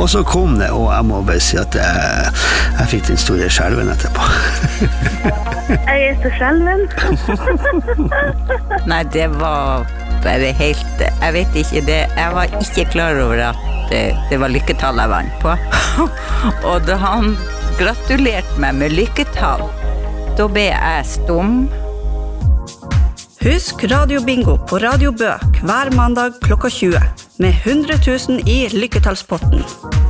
Og så kom det, og jeg må bare si at jeg fikk den store skjelven etterpå. Jeg så skjelven. Nei, det var bare helt, jeg vet ikke det, jeg var ikke klar over at det var lykketall jeg vant på. Og da han gratulerte meg med lykketall, da ble jeg stum. Husk Radio Bingo på Radio Bø hver mandag klokka 20 med 100 000 i lykketallspotten.